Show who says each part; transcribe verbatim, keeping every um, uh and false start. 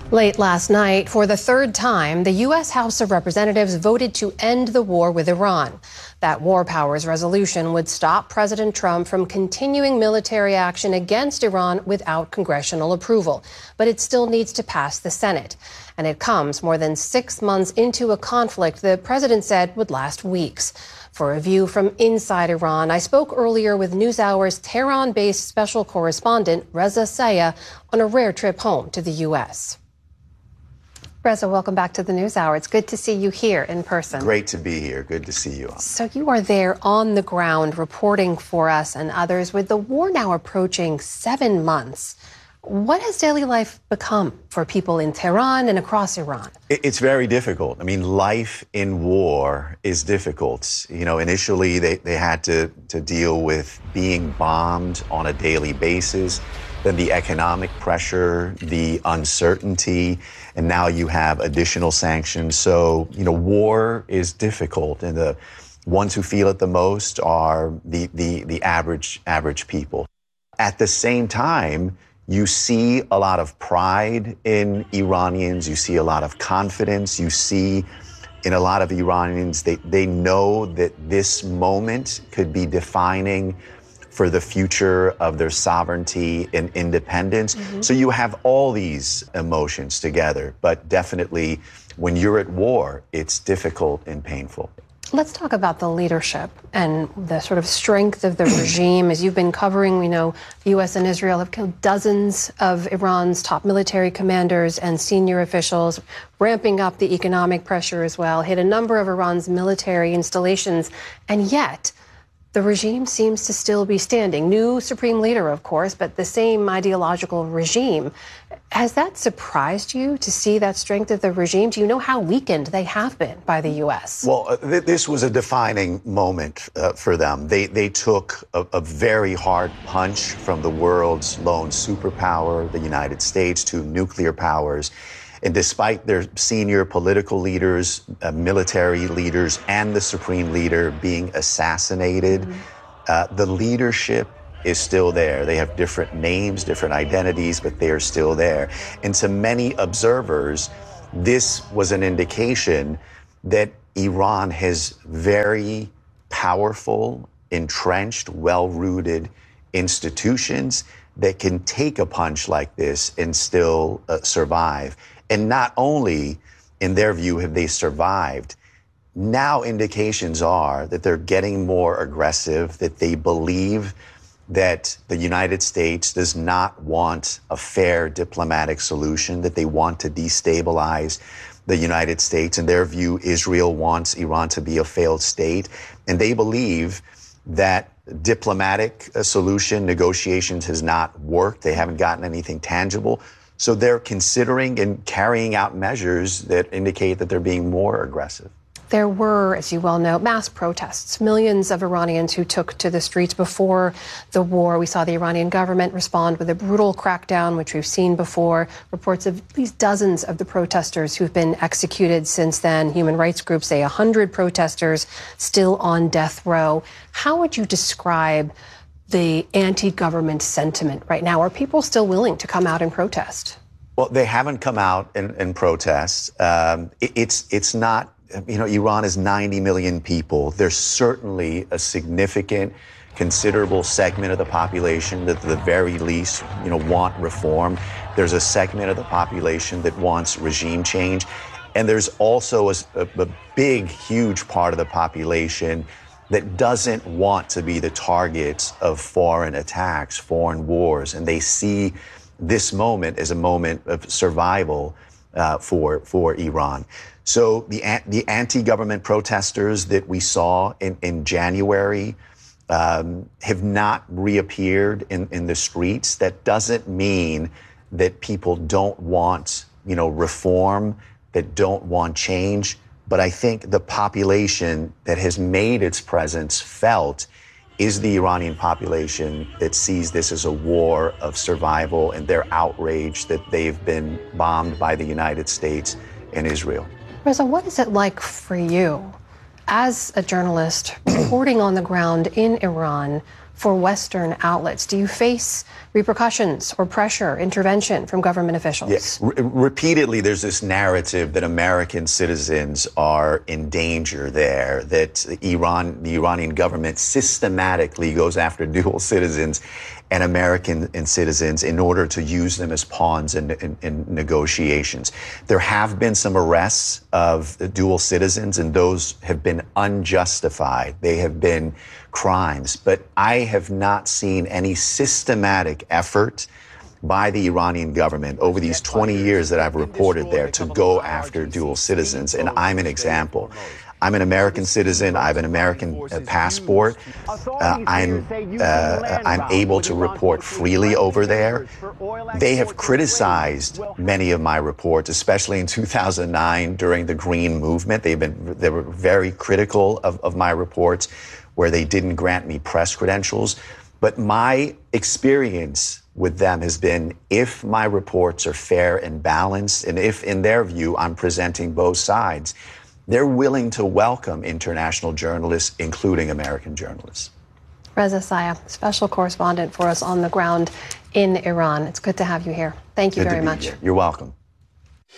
Speaker 1: Late last night, for the third time, the U S House of Representatives voted to end the war with Iran. That war powers resolution would stop President Trump from continuing military action against Iran without congressional approval. But it still needs to pass the Senate. And it comes more than six months into a conflict the president said would last weeks. For a view from inside Iran, I spoke earlier with NewsHour's Tehran-based special correspondent Reza Sayah on a rare trip home to the U S Reza, welcome back to the NewsHour. It's good to see you here in person.
Speaker 2: Great to be here. Good to see you.
Speaker 1: So you are there on the ground reporting for us and others. With the war now approaching seven months, what has daily life become for people in Tehran and across Iran?
Speaker 2: It's very difficult. I mean, life in war is difficult. You know, initially they, they had to, to deal with being bombed on a daily basis, then the economic pressure, the uncertainty, and now you have additional sanctions. So, you know, war is difficult, and the ones who feel it the most are the, the, the average, average people. At the same time, you see a lot of pride in Iranians. You see a lot of confidence. You see in a lot of Iranians, they, they know that this moment could be defining for the future of their sovereignty and independence. Mm-hmm. So you have all these emotions together, but definitely when you're at war, it's difficult and painful.
Speaker 1: Let's talk about the leadership and the sort of strength of the regime. As you've been covering, we know the U S and Israel have killed dozens of Iran's top military commanders and senior officials, ramping up the economic pressure as well, hit a number of Iran's military installations, and yet the regime seems to still be standing. New supreme leader, of course, but the same ideological regime. Has that surprised you to see that strength of the regime? Do you know how weakened they have been by the U S?
Speaker 2: Well, uh, th- this was a defining moment uh, for them. They they took a, a very hard punch from the world's lone superpower, the United States, to nuclear powers. And despite their senior political leaders, uh, military leaders, and the supreme leader being assassinated, mm-hmm. uh, the leadership is still there. They have different names, different identities, but they are still there. And to many observers, this was an indication that Iran has very powerful, entrenched, well-rooted institutions that can take a punch like this and still uh, survive. And not only, in their view, have they survived, now indications are that they're getting more aggressive, that they believe that the United States does not want a fair diplomatic solution, that they want to destabilize the United States. In their view, Israel wants Iran to be a failed state. And they believe that diplomatic uh, solution, negotiations has not worked. They haven't gotten anything tangible. So they're considering and carrying out measures that indicate that they're being more aggressive.
Speaker 1: There were, as you well know, mass protests, millions of Iranians who took to the streets before the war. We saw the Iranian government respond with a brutal crackdown, which we've seen before. Reports of at least dozens of the protesters who've been executed since then. Human rights groups say one hundred protesters still on death row. How would you describe the anti-government sentiment right now? Are people still willing to come out and protest?
Speaker 2: Well, they haven't come out and, and protest. Um, it, it's it's not, you know, Iran is ninety million people. There's certainly a significant, considerable segment of the population that at the very least, you know, want reform. There's a segment of the population that wants regime change. And there's also a, a, a big, huge part of the population that doesn't want to be the targets of foreign attacks, foreign wars. And they see this moment as a moment of survival uh, for, for Iran. So the, the anti-government protesters that we saw in, in January um, have not reappeared in, in the streets. That doesn't mean that people don't want, you know, reform, that don't want change. But I think the population that has made its presence felt is the Iranian population that sees this as a war of survival, and they're outraged that they've been bombed by the United States and Israel.
Speaker 1: Reza, what is it like for you as a journalist reporting on the ground in Iran for Western outlets. Do you face repercussions or pressure, intervention from government officials?
Speaker 2: Yes. Re- repeatedly, there's this narrative that American citizens are in danger there, that Iran, the Iranian government systematically goes after dual citizens and American and citizens in order to use them as pawns in, in, in negotiations. There have been some arrests of dual citizens, and those have been unjustified. They have been crimes. But I have not seen any systematic effort by the Iranian government over these twenty years that I've reported there to go after dual citizens. And I'm an example. I'm an American citizen. I have an American uh, passport. Uh, I'm uh, I'm able to report freely over there. They have criticized many of my reports, especially in two thousand nine during the Green Movement. They've been they were very critical of, of my reports, where they didn't grant me press credentials. But my experience with them has been, if my reports are fair and balanced, and if, in their view, I'm presenting both sides, they're willing to welcome international journalists, including American journalists.
Speaker 1: Reza Sayah, special correspondent for us on the ground in Iran. It's good to have you here. Thank you
Speaker 2: Good
Speaker 1: very
Speaker 2: to be
Speaker 1: much.
Speaker 2: Here. You're welcome.